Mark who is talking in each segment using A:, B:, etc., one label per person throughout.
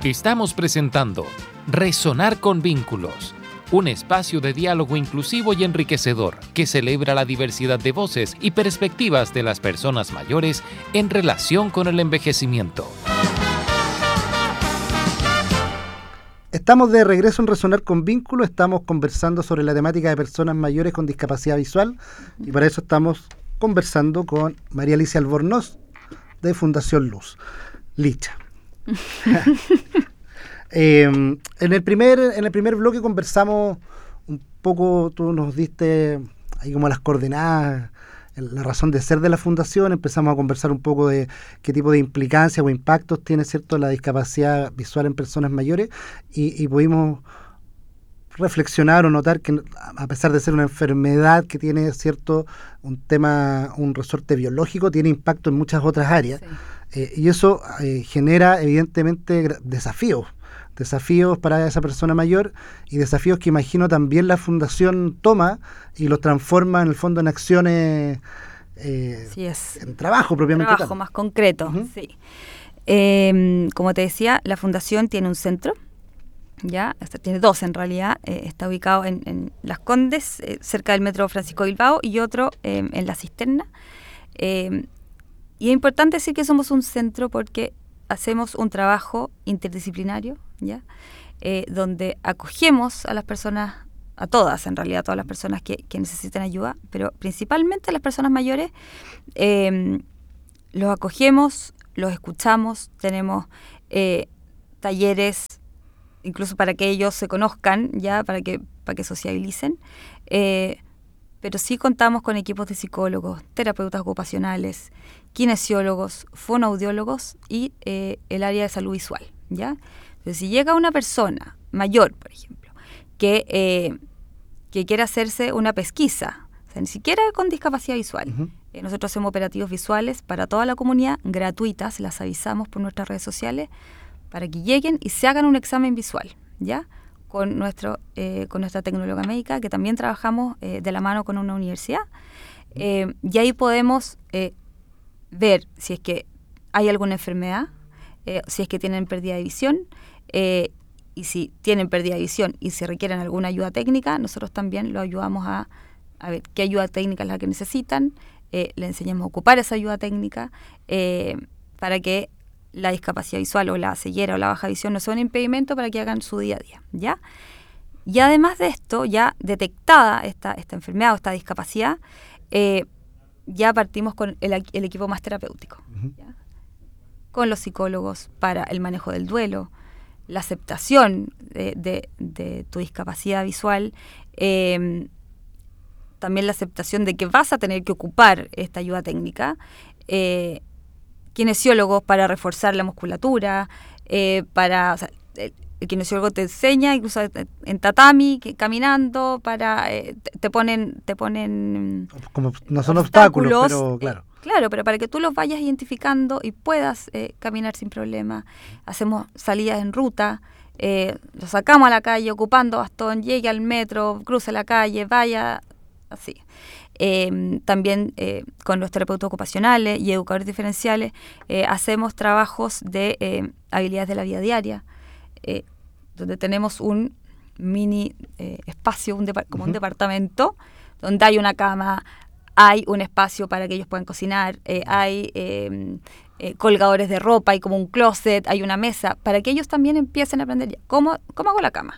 A: Estamos presentando Resonar con Vínculos, un espacio de diálogo inclusivo y enriquecedor que celebra la diversidad de voces y perspectivas de las personas mayores en relación con el envejecimiento.
B: Estamos de regreso en Resonar con Vínculos, estamos conversando sobre la temática de personas mayores con discapacidad visual y para eso estamos conversando con María Alicia Albornoz de Fundación Luz. Licha. En el primer bloque conversamos un poco, tú nos diste ahí como las coordenadas, la razón de ser de la fundación, empezamos a conversar un poco de qué tipo de implicancias o impactos tiene, ¿cierto?, la discapacidad visual en personas mayores y pudimos reflexionar o notar que a pesar de ser una enfermedad que tiene, ¿cierto?, un resorte biológico, tiene impacto en muchas otras áreas. Sí. Y eso genera evidentemente desafíos para esa persona mayor y desafíos que imagino también la fundación toma y los transforma en el fondo en acciones, en trabajo propiamente tal.
C: Trabajo más concreto, sí. Como te decía, la fundación tiene un centro, ya tiene dos en realidad, está ubicado en Las Condes, cerca del metro Francisco Bilbao, y otro en La Cisterna. Y es importante decir que somos un centro porque hacemos un trabajo interdisciplinario, ¿ya? Donde acogemos a las personas, a todas las personas que necesitan ayuda, pero principalmente a las personas mayores, los acogemos, los escuchamos, tenemos talleres incluso para que ellos se conozcan, ya para que sociabilicen, pero sí contamos con equipos de psicólogos, terapeutas ocupacionales, kinesiólogos, fonoaudiólogos y el área de salud visual, ¿ya? Entonces, si llega una persona mayor, por ejemplo, que quiere hacerse una pesquisa, o sea, ni siquiera con discapacidad visual, nosotros hacemos operativos visuales para toda la comunidad, gratuitas, las avisamos por nuestras redes sociales, para que lleguen y se hagan un examen visual, ¿ya? Con nuestra tecnóloga médica, que también trabajamos de la mano con una universidad, y ahí podemos ver si es que hay alguna enfermedad, si es que tienen pérdida de visión, y si tienen pérdida de visión y si requieren alguna ayuda técnica, nosotros también los ayudamos a ver qué ayuda técnica es la que necesitan, le enseñamos a ocupar esa ayuda técnica para que la discapacidad visual o la ceguera o la baja visión no sea un impedimento para que hagan su día a día, ¿ya? Y además de esto, ya detectada esta enfermedad o esta discapacidad, ya partimos con el equipo más terapéutico, ¿ya? Con los psicólogos para el manejo del duelo, la aceptación de tu discapacidad visual, también la aceptación de que vas a tener que ocupar esta ayuda técnica, kinesiólogos para reforzar la musculatura, el kinesiólogo te enseña, incluso en tatami, caminando, te ponen
B: como no son obstáculos, pero claro.
C: Claro, pero para que tú los vayas identificando y puedas caminar sin problema. Hacemos salidas en ruta, los sacamos a la calle ocupando bastón, llegue al metro, cruce la calle, vaya, así. También con los terapeutas ocupacionales y educadores diferenciales hacemos trabajos de habilidades de la vida diaria, donde tenemos un mini espacio, como un departamento, donde hay una cama, hay un espacio para que ellos puedan cocinar, hay colgadores de ropa, hay como un closet, hay una mesa, para que ellos también empiecen a aprender cómo hago la cama,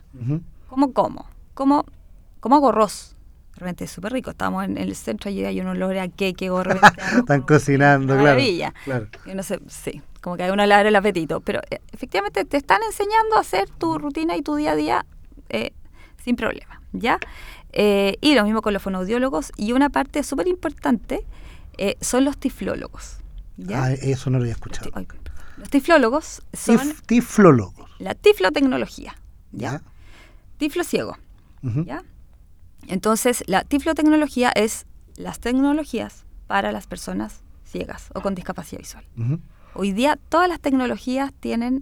C: cómo hago arroz. Realmente es súper rico. Estábamos en el centro y hay un olor a queque o
B: están cocinando,
C: maravilla.
B: Claro.
C: Y uno sí, como que a uno le abre el apetito. Pero efectivamente te están enseñando a hacer tu rutina y tu día a día sin problema, ¿ya? Y lo mismo con los fonoaudiólogos. Y una parte súper importante son los tiflólogos, ¿ya?
B: Eso no lo había escuchado.
C: Los tiflólogos son...
B: Tiflólogos.
C: La tiflotecnología, ¿ya?
B: ¿Ya?
C: Tiflo ciego, ¿ya? Entonces, la tiflotecnología es las tecnologías para las personas ciegas o con discapacidad visual. Hoy día todas las tecnologías tienen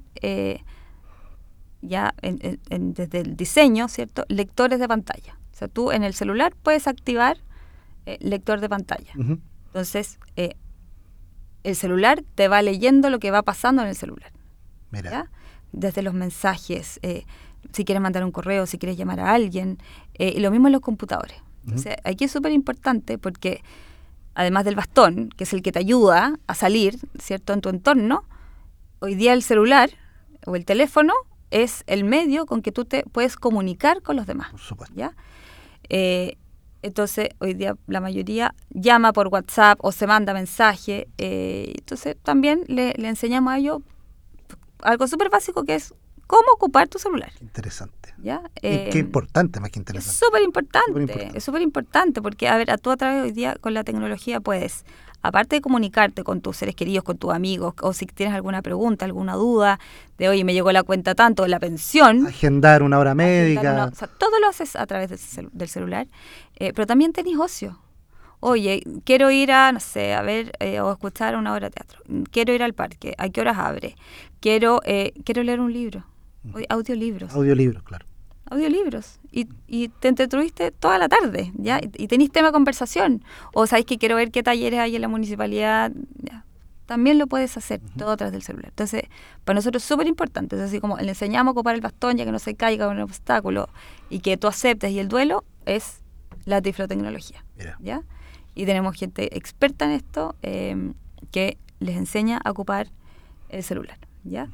C: ya desde el diseño, ¿cierto?, lectores de pantalla. O sea, tú en el celular puedes activar lector de pantalla. Entonces, el celular te va leyendo lo que va pasando en el celular.
B: Mira.
C: ¿Ya? desde los mensajes, si quieres mandar un correo, si quieres llamar a alguien, y lo mismo en los computadores. Entonces, aquí es súper importante porque además del bastón, que es el que te ayuda a salir, ¿cierto?, en tu entorno, hoy día el celular o el teléfono es el medio con que tú te puedes comunicar con los demás.
B: Por supuesto.
C: ¿Ya? Entonces, hoy día la mayoría llama por WhatsApp o se manda mensaje. Entonces, también le enseñamos a ellos algo súper básico que es cómo ocupar tu celular.
B: Interesante.
C: ¿Ya?
B: Y qué importante, más que interesante.
C: Es súper importante porque, a ver, tú a través de hoy día con la tecnología puedes, aparte de comunicarte con tus seres queridos, con tus amigos, o si tienes alguna pregunta, alguna duda, de oye, me llegó la cuenta tanto, la pensión.
B: Agendar una hora médica.
C: O sea, todo lo haces a través del celular, pero también tenés ocio. Oye, quiero ir a, no sé, a ver o escuchar una obra de teatro. Quiero ir al parque. ¿A qué horas abre? Quiero leer un libro. Audiolibros.
B: Audiolibros, claro.
C: Audiolibros. Y te entretuviste toda la tarde, ¿ya? Y tenés tema de conversación. O sabéis que quiero ver qué talleres hay en la municipalidad. ¿Ya? También lo puedes hacer, todo a través del celular. Entonces, para nosotros es súper importante. Es así como le enseñamos a ocupar el bastón, ya que no se caiga con un obstáculo, y que tú aceptes. Y el duelo es la tiflotecnología.
B: Mira.
C: ¿Ya? Y tenemos gente experta en esto que les enseña a ocupar el celular, ¿ya?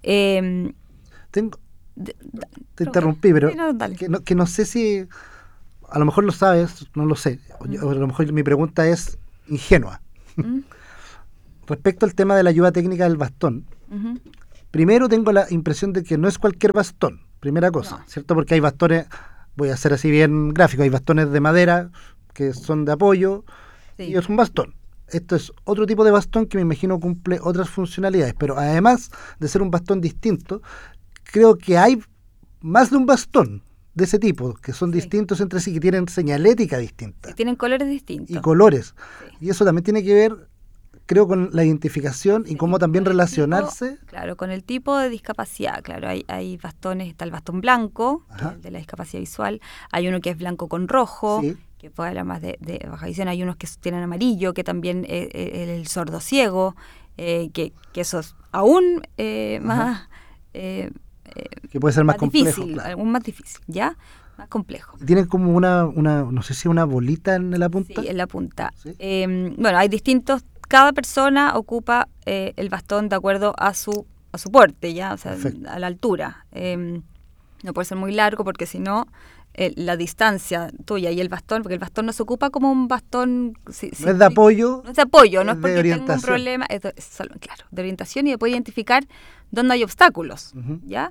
B: Te interrumpí, pero
C: no, dale.
B: que no sé si, a lo mejor lo sabes, no lo sé, o a lo mejor mi pregunta es ingenua. Respecto al tema de la ayuda técnica del bastón, primero tengo la impresión de que no es cualquier bastón, primera cosa, ¿cierto? Porque hay bastones, voy a hacer así bien gráfico, hay bastones de madera que son de apoyo, y es un bastón. Esto es otro tipo de bastón que me imagino cumple otras funcionalidades, pero además de ser un bastón distinto, creo que hay más de un bastón de ese tipo, que son distintos entre sí, que tienen señalética distinta.
C: Sí, tienen colores distintos.
B: Y colores.
C: Sí.
B: Y eso también tiene que ver, creo, con la identificación y cómo también relacionarse.
C: Claro, con el tipo de discapacidad. Claro, hay bastones, está el bastón blanco, que es de la discapacidad visual. Hay uno que es blanco con rojo, que puede hablar más de baja visión. Hay unos que tienen amarillo, que también es el sordo ciego, que eso es aún más...
B: que puede ser más
C: difícil,
B: complejo, claro.
C: Aún más difícil, ¿ya? Más complejo.
B: Tienen como una, no sé si una bolita en la punta.
C: Sí, en la punta.
B: ¿Sí?
C: Bueno, hay distintos, cada persona ocupa el bastón de acuerdo a su porte, ¿ya? O sea, perfecto, a la altura. No puede ser muy largo porque si no, la distancia tuya y el bastón, porque el bastón no se ocupa como un bastón...
B: No es de apoyo.
C: No es de apoyo, no es porque
B: tenga
C: un problema, es solo, claro, de orientación y de poder identificar dónde hay obstáculos, ¿ya?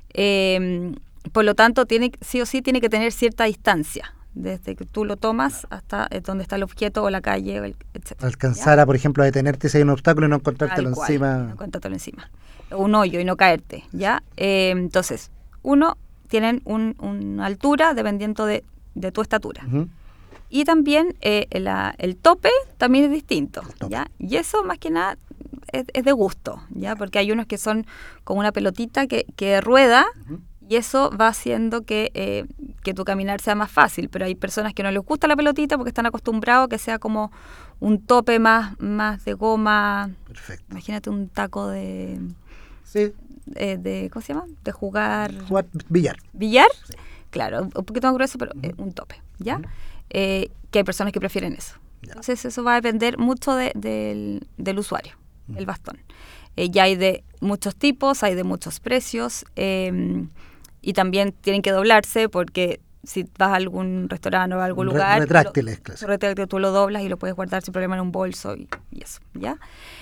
C: Por lo tanto, sí o sí tiene que tener cierta distancia, desde que tú lo tomas hasta donde está el objeto o la calle, etc.
B: Alcanzar a, por ejemplo, a detenerte si hay un obstáculo y no encontrártelo encima.
C: No encontrártelo encima. O un hoyo y no caerte, ¿ya? Entonces, tienen una altura dependiendo de tu estatura. Y también el tope también es distinto, ¿ya? Y eso más que nada es de gusto, ¿ya? Porque hay unos que son como una pelotita que rueda y eso va haciendo que tu caminar sea más fácil, pero hay personas que no les gusta la pelotita porque están acostumbrados a que sea como un tope más de goma.
B: Perfecto.
C: Imagínate un taco de...
B: Sí.
C: ¿Cómo se llama? De jugar
B: billar.
C: ¿Billar? Sí. Claro, un poquito más grueso, pero un tope, ¿ya? Que hay personas que prefieren eso. Ya. Entonces eso va a depender mucho del usuario, el bastón. Ya hay de muchos tipos, hay de muchos precios, y también tienen que doblarse porque si vas a algún restaurante o a algún lugar...
B: Retráctiles, claro.
C: Retráctil, tú lo doblas y lo puedes guardar sin problema en un bolso y eso, ¿ya?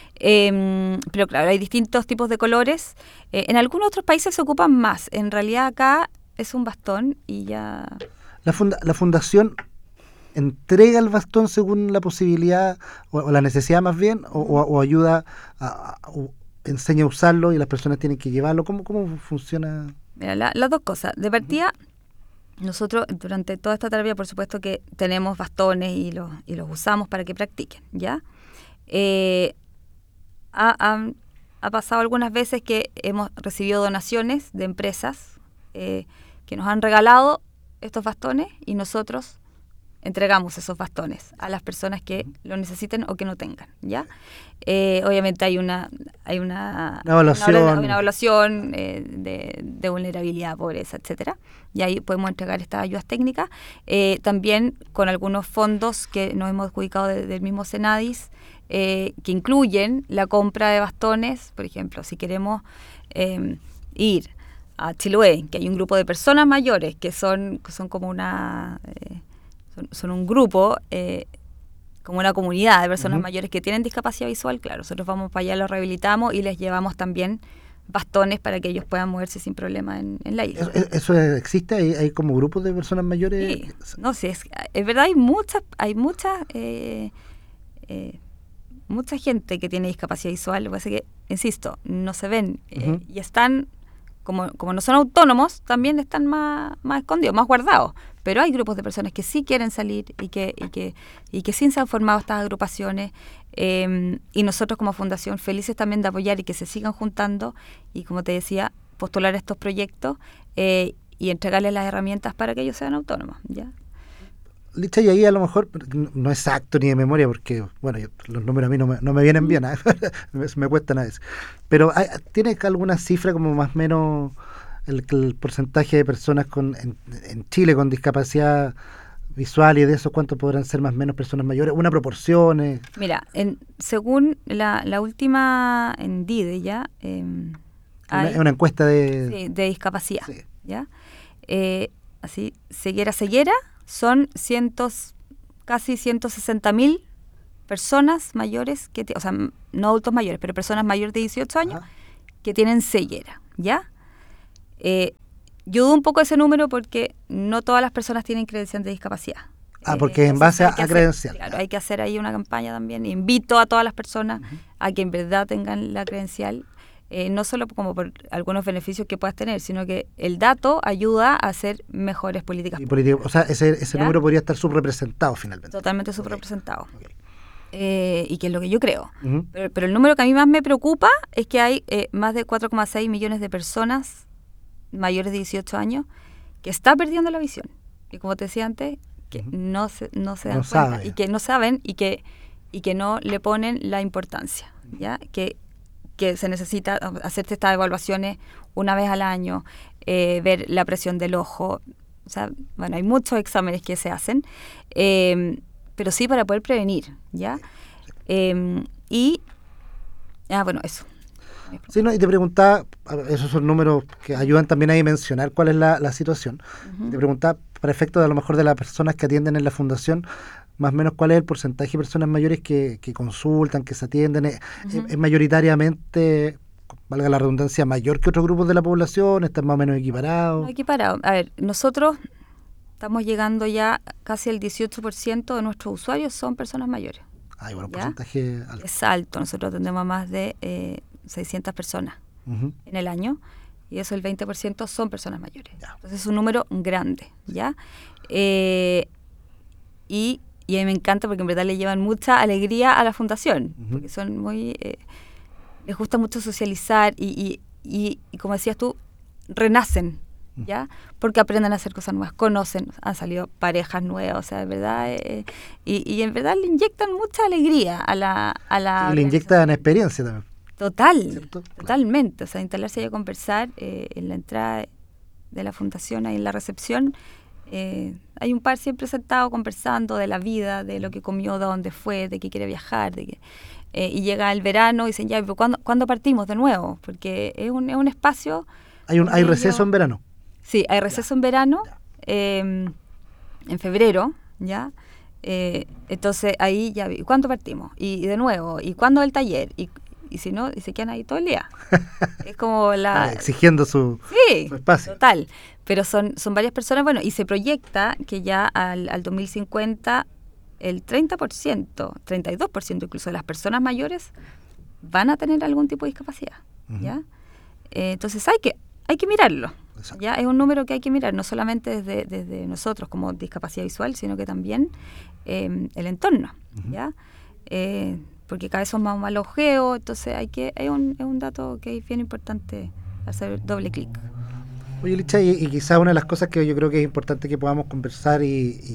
C: Pero claro, hay distintos tipos de colores. En algunos otros países se ocupan más. En realidad acá es un bastón y ya...
B: La fundación entrega el bastón según la posibilidad o la necesidad más bien, o ayuda o enseña a usarlo y las personas tienen que llevarlo. ¿Cómo funciona?
C: Mira, las dos cosas. De partida, nosotros durante toda esta terapia, por supuesto que tenemos bastones y los usamos para que practiquen, ¿ya? Ha pasado algunas veces que hemos recibido donaciones de empresas que nos han regalado estos bastones y nosotros entregamos esos bastones a las personas que lo necesiten o que no tengan, ¿ya? Obviamente hay una evaluación de vulnerabilidad, pobreza, etcétera, y ahí podemos entregar estas ayudas técnicas, también con algunos fondos que nos hemos adjudicado del mismo Senadis, que incluyen la compra de bastones. Por ejemplo, si queremos ir a Chiloé, que hay un grupo de personas mayores que son como son un grupo, como una comunidad de personas mayores que tienen discapacidad visual, claro, nosotros vamos para allá, los rehabilitamos y les llevamos también bastones para que ellos puedan moverse sin problema en la isla.
B: ¿Eso existe? ¿Hay como grupos de personas mayores?
C: Sí, no sé, es verdad, hay mucha gente que tiene discapacidad visual. Lo que pasa es que, insisto, no se ven y están, como no son autónomos, también están más escondidos, más guardados. Pero hay grupos de personas que sí quieren salir y que sí se han formado estas agrupaciones, y nosotros como fundación felices también de apoyar y que se sigan juntando y, como te decía, postular estos proyectos y entregarles las herramientas para que ellos sean autónomos, ¿ya?
B: Licha, y ahí a lo mejor, no exacto ni de memoria, porque bueno, los números a mí no me vienen bien, me cuestan a veces. Pero ¿tienes alguna cifra como más o menos el porcentaje de personas en Chile con discapacidad visual, y de esos cuántos podrán ser más o menos personas mayores? ¿Una proporción?
C: Mira, según la última en DIDE ya, hay
B: una encuesta de
C: discapacidad,
B: sí.
C: ¿ya? Así, ceguera, son casi 160.000 personas mayores, o sea, no adultos mayores, pero personas mayores de 18 años que tienen ceguera, ¿ya? Yo dudo un poco ese número porque no todas las personas tienen credencial de discapacidad.
B: Porque en base a credencial.
C: Claro, hay que hacer ahí una campaña también. Invito a todas las personas a que en verdad tengan la credencial, no solo como por algunos beneficios que puedas tener, sino que el dato ayuda a hacer mejores políticas públicas.
B: O sea, ese número podría estar subrepresentado finalmente.
C: Totalmente subrepresentado. Y que es lo que yo creo. Pero el número que a mí más me preocupa es que hay más de 4,6 millones de personas mayores de 18 años que está perdiendo la visión. Y como te decía antes, que no se dan cuenta, y que no saben y que no le ponen la importancia, ¿ya? Que se necesita hacerse estas evaluaciones una vez al año, ver la presión del ojo. O sea, bueno, hay muchos exámenes que se hacen, pero sí para poder prevenir, ¿ya? Bueno, eso.
B: Sí, no, y te preguntaba, esos son números que ayudan también a dimensionar cuál es la situación. Te preguntaba, para efectos de a lo mejor de las personas que atienden en la fundación, más o menos cuál es el porcentaje de personas mayores que consultan, que se atienden. ¿Es mayoritariamente, valga la redundancia, mayor que otros grupos de la población? ¿Están más o menos equiparados?
C: No, equiparados. A ver, nosotros estamos llegando ya casi al 18% de nuestros usuarios son personas mayores.
B: Bueno, porcentaje alto.
C: Es alto. Nosotros atendemos a más de 600 personas en el año, y eso el 20% son personas mayores. Entonces es un número grande, ¿ya? Y a mí me encanta porque en verdad le llevan mucha alegría a la fundación, porque son muy... les gusta mucho socializar y como decías tú, renacen, ¿ya? Porque aprenden a hacer cosas nuevas, conocen, han salido parejas nuevas, o sea, de verdad, y en verdad le inyectan mucha alegría a la
B: y le inyectan experiencia también.
C: Totalmente. O sea, instalarse y a conversar en la entrada de la fundación, ahí en la recepción, hay un par siempre sentado conversando de la vida, de lo que comió, de dónde fue, de que quiere viajar, y llega el verano y dicen, ya, pero ¿cuándo partimos de nuevo? Porque es un espacio...
B: ¿Hay receso en verano?
C: Sí, hay receso en verano, en febrero, ¿ya? Entonces ahí ya vi, ¿cuándo partimos? Y de nuevo, ¿y cuándo el taller? Y si no, y se quedan ahí todo el día. Es como
B: exigiendo su espacio.
C: Total. Pero son varias personas, bueno, y se proyecta que ya al 2050 el 30%, 32% incluso de las personas mayores van a tener algún tipo de discapacidad, ¿ya? Entonces hay que mirarlo. ¿Ya? Es un número que hay que mirar, no solamente desde nosotros como discapacidad visual, sino que también el entorno, ¿ya? Porque cada vez son más malos geos, entonces es un dato que es bien importante hacer doble clic.
B: Oye, Licha, y quizás una de las cosas que yo creo que es importante que podamos conversar y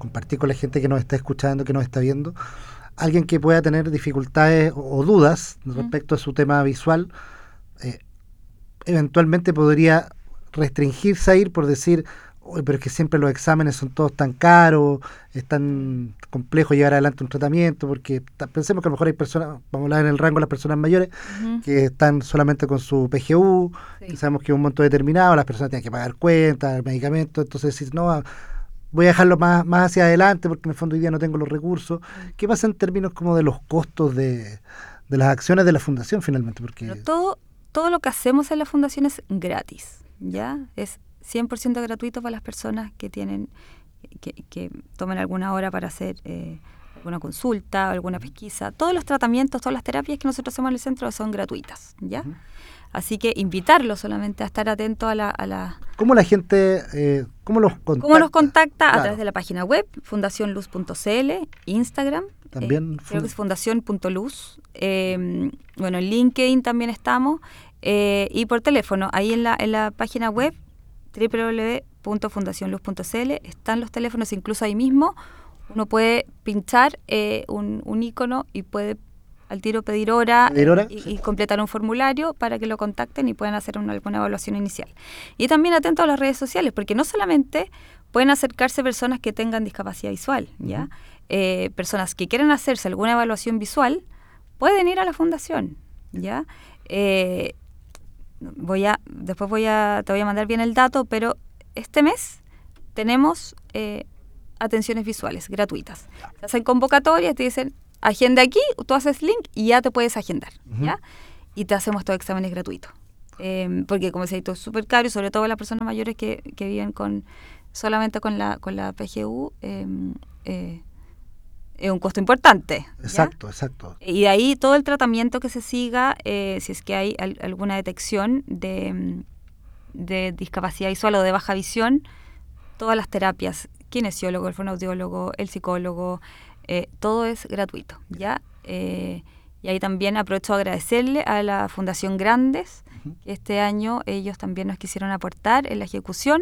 B: compartir con la gente que nos está escuchando, que nos está viendo, alguien que pueda tener dificultades o dudas respecto a su tema visual, eventualmente podría restringirse a ir por decir, "Uy, pero es que siempre los exámenes son todos tan caros, es tan complejo llevar adelante un tratamiento", porque pensemos que a lo mejor hay personas, vamos a hablar en el rango de las personas mayores, que están solamente con su PGU, que sabemos que es un monto determinado, las personas tienen que pagar cuentas, medicamentos, entonces decir, no, voy a dejarlo más hacia adelante porque en el fondo hoy día no tengo los recursos. ¿Qué pasa en términos como de los costos de las acciones de la fundación finalmente? Porque
C: todo lo que hacemos en la fundación es gratis, ¿ya? Es 100% gratuito para las personas que tienen que tomen alguna hora para hacer alguna consulta, alguna pesquisa. Todos los tratamientos, todas las terapias que nosotros hacemos en el centro son gratuitas, ¿ya? Así que invitarlos solamente a estar atentos a la
B: ¿Cómo la gente, cómo los contacta?
C: ¿Cómo nos contacta?
B: Claro.
C: A través de la página web, fundacionluz.cl, Instagram,
B: También
C: creo que es fundación.luz. Bueno, en LinkedIn también estamos. Y por teléfono, ahí en la página web, www.fundacionluz.cl, están los teléfonos, incluso ahí mismo. Uno puede pinchar un icono y puede al tiro pedir hora, y completar un formulario para que lo contacten y puedan hacer alguna evaluación inicial. Y también atento a las redes sociales, porque no solamente pueden acercarse personas que tengan discapacidad visual, ¿ya? Personas que quieren hacerse alguna evaluación visual pueden ir a la fundación, ¿ya? Después te voy a mandar bien el dato, pero este mes tenemos atenciones visuales gratuitas. Se hacen convocatorias, te dicen, agenda aquí, tú haces link y ya te puedes agendar, ¿ya? Y te hacemos todos exámenes gratuitos. Porque como decía, todo es súper caro, y sobre todo las personas mayores que viven solamente con la PGU, es un costo importante, ¿ya?
B: Exacto.
C: Y de ahí todo el tratamiento que se siga, si es que hay alguna detección de discapacidad visual o de baja visión, todas las terapias, kinesiólogo, el fonoaudiólogo, el psicólogo, todo es gratuito, ¿ya? Y ahí también aprovecho a agradecerle a la Fundación Grandes, que este año ellos también nos quisieron aportar en la ejecución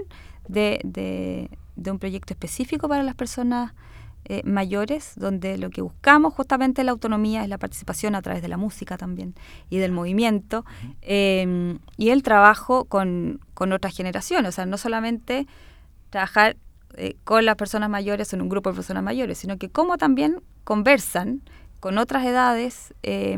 C: de un proyecto específico para las personas mayores, donde lo que buscamos justamente es la autonomía, es la participación a través de la música también y del movimiento, y el trabajo con otras generaciones, o sea, no solamente trabajar con las personas mayores en un grupo de personas mayores, sino que cómo también conversan con otras edades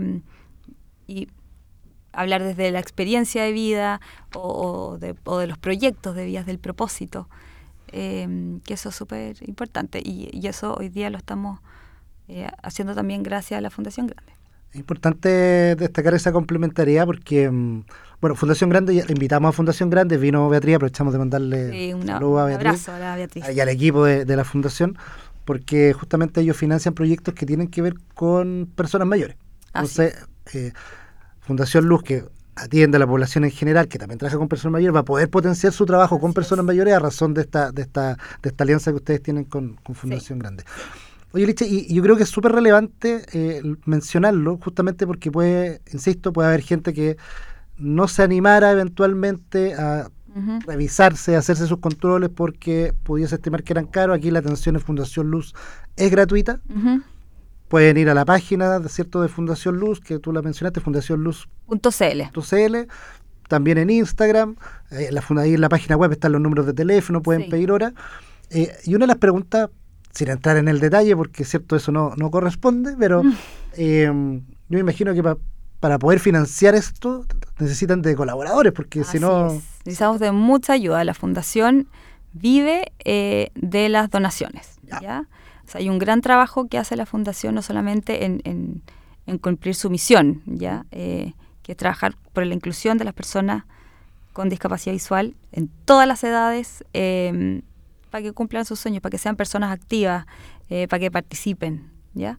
C: y hablar desde la experiencia de vida o de los proyectos de vida, del propósito, que eso es súper importante y eso hoy día lo estamos haciendo también gracias a la Fundación Grande.
B: Es importante destacar esa complementariedad porque, bueno, Fundación Grande, ya invitamos a Fundación Grande, vino Beatriz, aprovechamos de mandarle un saludo a Beatriz,
C: abrazo a la Beatriz
B: y al equipo de la Fundación, porque justamente ellos financian proyectos que tienen que ver con personas mayores. Entonces, Fundación Luz, que atiende a la población en general, que también trabaja con personas mayores, va a poder potenciar su trabajo con personas mayores a razón de esta alianza que ustedes tienen con Fundación Grande. Oye, Licha, y yo creo que es súper relevante mencionarlo, justamente porque puede haber gente que no se animara eventualmente a revisarse, a hacerse sus controles porque pudiese estimar que eran caros. Aquí la atención en Fundación Luz es gratuita. Pueden ir a la página de Fundación Luz, que tú la mencionaste, fundacionluz.cl. También en Instagram, ahí en la página web están los números de teléfono, pueden pedir hora. Y una de las preguntas, sin entrar en el detalle, porque cierto eso no corresponde, pero yo me imagino que para poder financiar esto necesitan de colaboradores, porque si no...
C: Necesitamos de mucha ayuda. La Fundación vive de las donaciones, ¿ya? O sea, hay un gran trabajo que hace la Fundación, no solamente en cumplir su misión, ¿ya? Que es trabajar por la inclusión de las personas con discapacidad visual en todas las edades, para que cumplan sus sueños, para que sean personas activas, para que participen, ¿ya?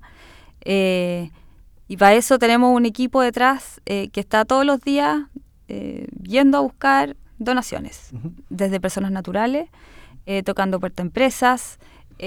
C: Y para eso tenemos un equipo detrás que está todos los días yendo a buscar donaciones, desde personas naturales, tocando puerta a empresas.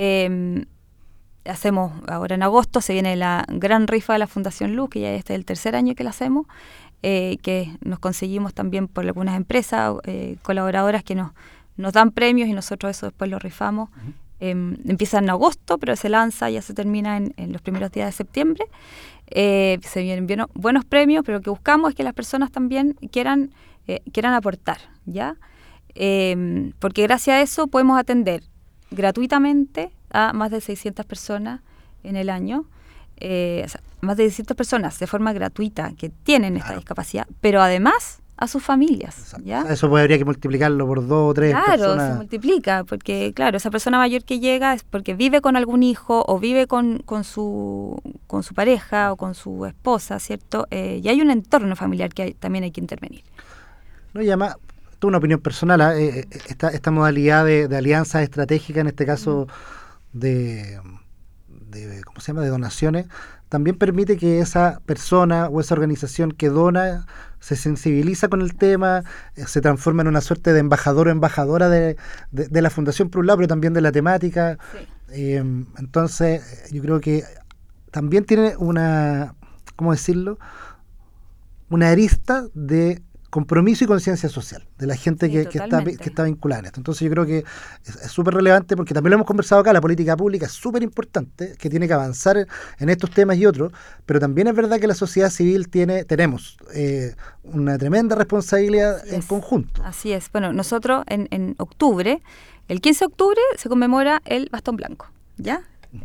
C: Hacemos ahora en agosto, se viene la gran rifa de la Fundación Luz, que ya este es el tercer año que la hacemos, que nos conseguimos también por algunas empresas colaboradoras que nos dan premios y nosotros eso después lo rifamos. Empieza en agosto, pero se lanza, ya se termina en los primeros días de septiembre. Se vienen buenos premios, pero lo que buscamos es que las personas también quieran aportar, ¿ya? Porque gracias a eso podemos atender gratuitamente a más de 600 personas en el año, o sea, más de 600 personas de forma gratuita que tienen esta discapacidad, pero además a sus familias, ¿ya?
B: Eso habría que multiplicarlo por 2 o 3 personas.
C: Claro, se multiplica, porque claro, esa persona mayor que llega es porque vive con algún hijo o vive con su pareja o con su esposa, ¿cierto? Y hay un entorno familiar que también hay que intervenir.
B: No, y además, tú una opinión personal, esta modalidad de alianza estratégica, en este caso de ¿cómo se llama?, de donaciones, también permite que esa persona o esa organización que dona se sensibiliza con el tema, se transforma en una suerte de embajador o embajadora de la fundación por un lado, pero también de la temática. Sí. Entonces, yo creo que también tiene una, ¿cómo decirlo?, una arista de compromiso y conciencia social de la gente que está vinculada en esto. Entonces yo creo que es súper relevante, porque también lo hemos conversado acá, la política pública es súper importante, que tiene que avanzar en estos temas y otros, pero también es verdad que la sociedad civil tenemos una tremenda responsabilidad en conjunto.
C: Así es. Bueno, nosotros en octubre, el 15 de octubre se conmemora el Bastón Blanco, ¿ya?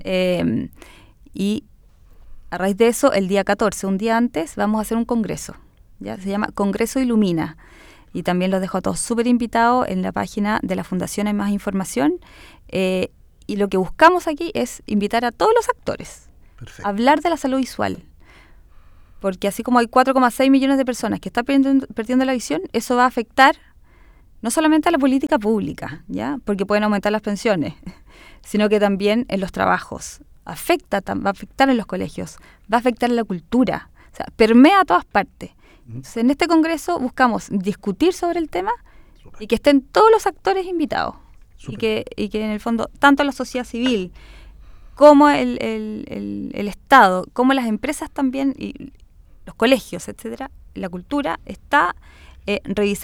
C: Y a raíz de eso, el día 14, un día antes, vamos a hacer un congreso. ¿Ya? Se llama Congreso Ilumina, y también los dejo a todos súper invitados. En la página de la Fundación hay más información, y lo que buscamos aquí es invitar a todos los actores a hablar de la salud visual, porque así como hay 4,6 millones de personas que están perdiendo la visión, eso va a afectar no solamente a la política pública, ¿ya?, porque pueden aumentar las pensiones, sino que también en los trabajos, va a afectar en los colegios, va a afectar en la cultura, o sea, permea a todas partes. Entonces, en este congreso buscamos discutir sobre el tema y que estén todos los actores invitados y que en el fondo tanto la sociedad civil como el Estado, como las empresas también y los colegios, etcétera, la cultura está revisando